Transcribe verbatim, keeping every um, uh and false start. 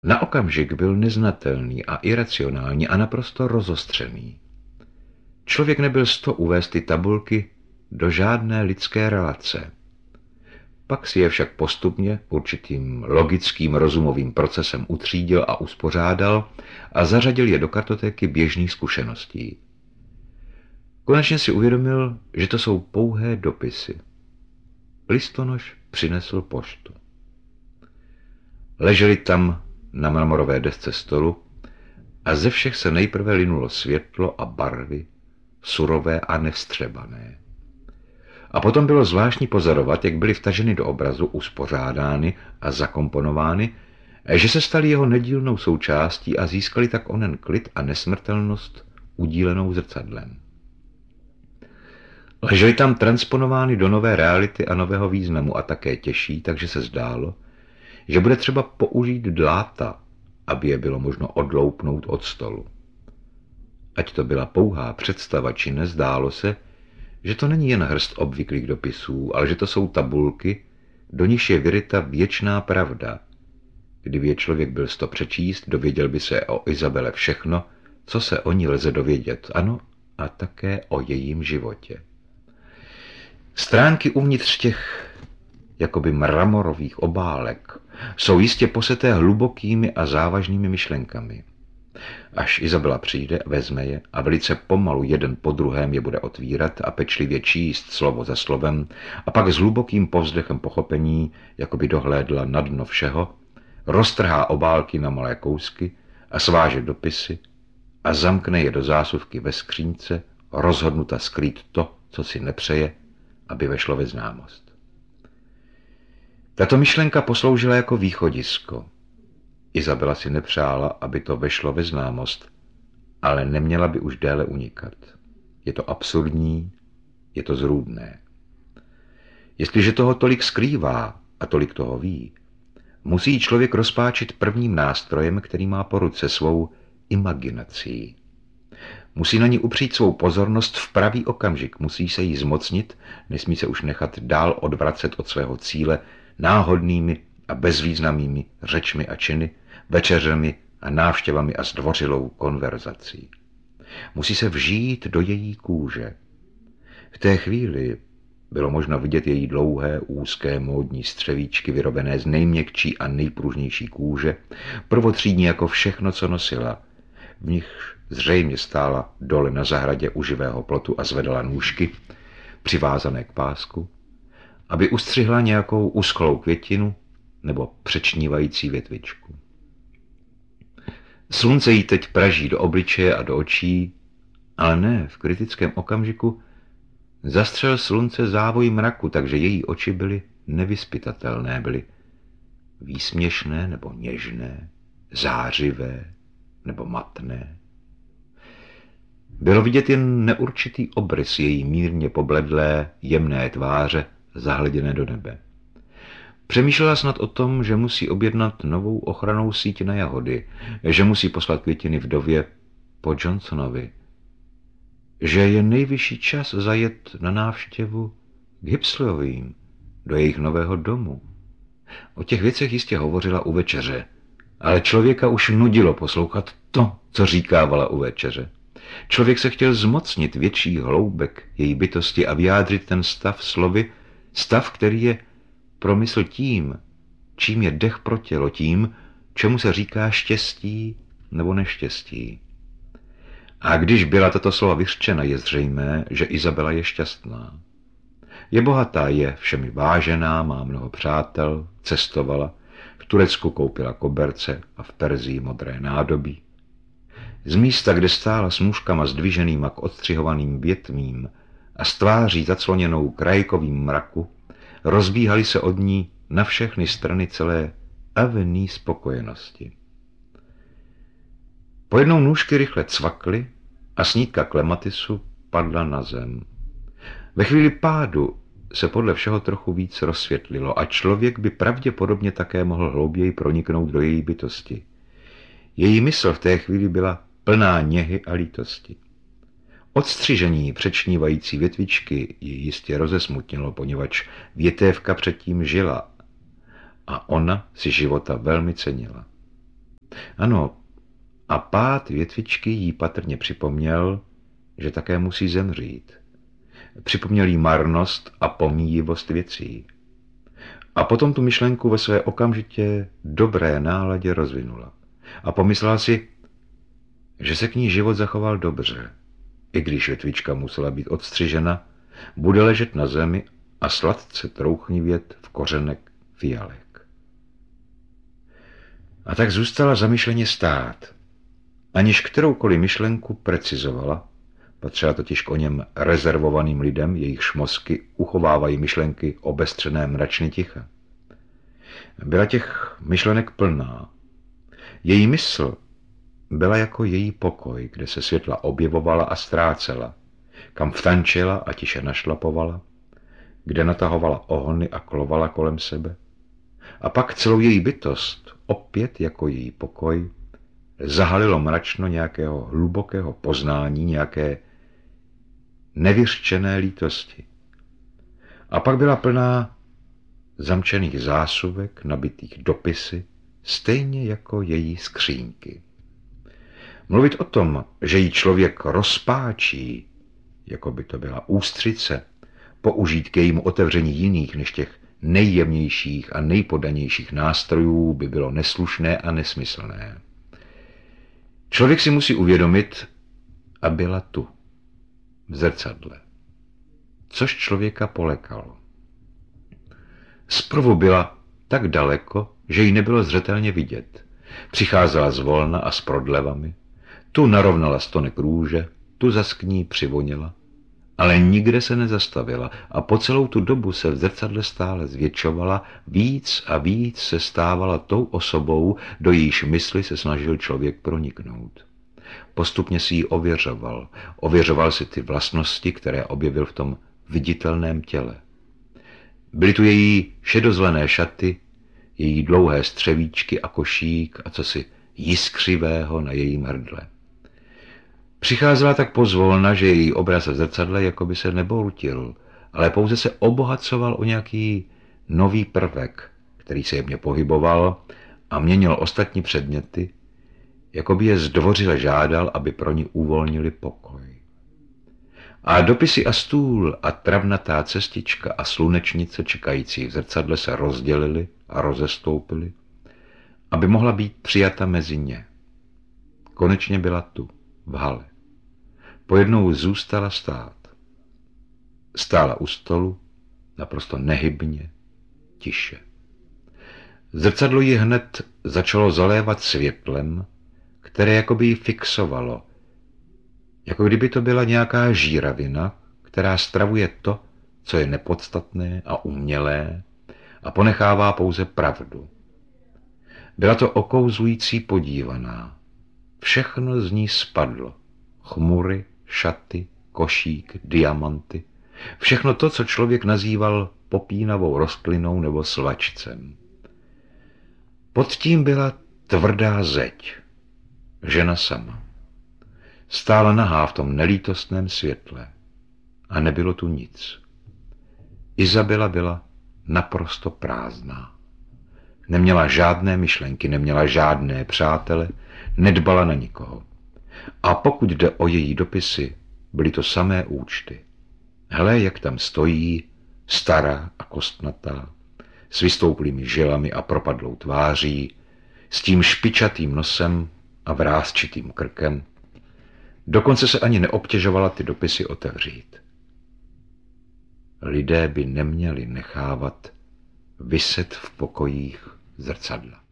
Na okamžik byl neznatelný a iracionální a naprosto rozostřený. Člověk nebyl sto uvést ty tabulky do žádné lidské relace. Pak si je však postupně určitým logickým rozumovým procesem utřídil a uspořádal a zařadil je do kartotéky běžných zkušeností. Konečně si uvědomil, že to jsou pouhé dopisy. Listonoš přinesl poštu. Leželi tam na mramorové desce stolu a ze všech se nejprve linulo světlo a barvy, surové a nevstřebané. A potom bylo zvláštní pozorovat, jak byly vtaženy do obrazu, uspořádány a zakomponovány, že se staly jeho nedílnou součástí a získali tak onen klid a nesmrtelnost udílenou zrcadlem. Ležely tam transponovány do nové reality a nového významu a také těžší, takže se zdálo, že bude třeba použít dláta, aby je bylo možno odloupnout od stolu. Ať to byla pouhá představa, či nezdálo se, že to není jen hrst obvyklých dopisů, ale že to jsou tabulky, do nichž je vyryta věčná pravda. Kdyby je člověk byl sto přečíst, dověděl by se o Izabele všechno, co se o ní lze dovědět, ano, a také o jejím životě. Stránky uvnitř těch jakoby mramorových obálek jsou jistě poseté hlubokými a závažnými myšlenkami. Až Izabela přijde, vezme je a velice pomalu jeden po druhém je bude otvírat a pečlivě číst slovo za slovem a pak s hlubokým povzdechem pochopení, jako by dohlédla na dno všeho, roztrhá obálky na malé kousky a sváže dopisy a zamkne je do zásuvky ve skřínce, rozhodnuta skrýt to, co si nepřeje, aby vešlo ve známost. Tato myšlenka posloužila jako východisko. Izabela si nepřála, aby to vešlo ve známost, ale neměla by už déle unikat. Je to absurdní, je to zrůdné. Jestliže toho tolik skrývá a tolik toho ví, musí člověk rozpáčit prvním nástrojem, který má po ruce, svou imaginací. Musí na ní upřít svou pozornost v pravý okamžik, musí se jí zmocnit, nesmí se už nechat dál odvracet od svého cíle náhodnými a bezvýznamnými řečmi a činy, večeřemi a návštěvami a zdvořilou konverzací. Musí se vžít do její kůže. V té chvíli bylo možno vidět její dlouhé, úzké módní střevíčky vyrobené z nejměkčí a nejpružnější kůže, prvotřídní jako všechno, co nosila. V nich zřejmě stála dole na zahradě u živého plotu a zvedala nůžky, přivázané k pásku, aby ustřihla nějakou uschlou květinu nebo přečnívající větvičku. Slunce jí teď praží do obličeje a do očí, ale ne, v kritickém okamžiku zastřel slunce závoj mraku, takže její oči byly nevyzpytatelné, byly výsměšné nebo něžné, zářivé nebo matné. Bylo vidět jen neurčitý obrys její mírně pobledlé, jemné tváře, zahleděné do nebe. Přemýšlela snad o tom, že musí objednat novou ochrannou síť na jahody, že musí poslat květiny vdově po Johnsonovi, že je nejvyšší čas zajet na návštěvu k Hipsleyovým, do jejich nového domu. O těch věcech jistě hovořila u večeře, ale člověka už nudilo poslouchat to, co říkávala u večeře. Člověk se chtěl zmocnit větší hloubek její bytosti a vyjádřit ten stav slovy, stav, který je promysl tím, čím je dech pro tělo, tím, čemu se říká štěstí nebo neštěstí. A když byla tato slova vyřčena, je zřejmé, že Izabela je šťastná. Je bohatá, je všemi vážená, má mnoho přátel, cestovala, v Turecku koupila koberce a v Perzii modré nádobí. Z místa, kde stála s nůžkama zdviženýma k odstřihovaným větvím a s tváří zacloněnou krajkovým mraku, rozbíhaly se od ní na všechny strany celé avení spokojenosti. Pojednou nůžky rychle cvakly a snídka klematisu padla na zem. Ve chvíli pádu se podle všeho trochu víc rozsvětlilo a člověk by pravděpodobně také mohl hlouběji proniknout do její bytosti. Její mysl v té chvíli byla plná něhy a lítosti. Odstřižení přečnívající větvičky ji jistě rozesmutnilo, poněvadž větévka předtím žila a ona si života velmi cenila. Ano, a pád větvičky jí patrně připomněl, že také musí zemřít. Připomněl jí marnost a pomíjivost věcí. A potom tu myšlenku ve své okamžitě dobré náladě rozvinula. A pomyslela si, že se k ní život zachoval dobře. I když větvička musela být odstřižena, bude ležet na zemi a sladce trouchnivět v kořenek fialek. A tak zůstala zamyšleně stát, aniž kteroukoliv myšlenku precizovala. Patřila totiž k o něm rezervovaným lidem, jejichž mozky uchovávají myšlenky obestřené mračny ticha. Byla těch myšlenek plná. Její mysl byla jako její pokoj, kde se světla objevovala a ztrácela, kam vtančila a tiše našlapovala, kde natahovala ohony a klovala kolem sebe. A pak celou její bytost, opět jako její pokoj, zahalilo mračno nějakého hlubokého poznání, nějaké nevyřčené lítosti. A pak byla plná zamčených zásuvek, nabitých dopisy, stejně jako její skřínky. Mluvit o tom, že jí člověk rozpáčí, jako by to byla ústřice, použít k jejímu otevření jiných než těch nejjemnějších a nejpodanějších nástrojů, by bylo neslušné a nesmyslné. Člověk si musí uvědomit, a byla tu, v zrcadle. Což člověka polekalo. Zprvu byla tak daleko, že ji nebylo zřetelně vidět. Přicházela zvolna a s prodlevami, tu narovnala stonek růže, tu zas k ní přivonila, ale nikde se nezastavila a po celou tu dobu se v zrcadle stále zvětšovala, víc a víc se stávala tou osobou, do jejíž mysli se snažil člověk proniknout. Postupně si ji ověřoval, ověřoval si ty vlastnosti, které objevil v tom viditelném těle. Byly tu její šedozelené šaty, její dlouhé střevíčky a košík a cosi jiskřivého na jejím hrdle. Přicházela tak pozvolna, že její obraz v zrcadle jakoby se neboutil, ale pouze se obohacoval o nějaký nový prvek, který se jemně pohyboval a měnil ostatní předměty, jako by je zdvořile žádal, aby pro ní uvolnili pokoj. A dopisy a stůl a travnatá cestička a slunečnice čekající v zrcadle se rozdělily a rozestoupily, aby mohla být přijata mezi ně. Konečně byla tu, v hale. Pojednou zůstala stát. Stála u stolu, naprosto nehybně, tiše. Zrcadlo ji hned začalo zalévat světlem, které jakoby ji fixovalo, jako kdyby to byla nějaká žíravina, která stravuje to, co je nepodstatné a umělé a ponechává pouze pravdu. Byla to okouzlující podívaná. Všechno z ní spadlo. Chmury, šaty, košík, diamanty. Všechno to, co člověk nazýval popínavou rostlinou nebo svačcem. Pod tím byla tvrdá zeď. Žena sama. Stála nahá v tom nelítostném světle. A nebylo tu nic. Izabela byla naprosto prázdná. Neměla žádné myšlenky, neměla žádné přátele, nedbala na nikoho. A pokud jde o její dopisy, byly to samé účty. Hele, jak tam stojí, stará a kostnatá, s vystouplými žilami a propadlou tváří, s tím špičatým nosem a vrásčitým krkem. Dokonce se ani neobtěžovala ty dopisy otevřít. Lidé by neměli nechávat viset v pokojích zrcadla.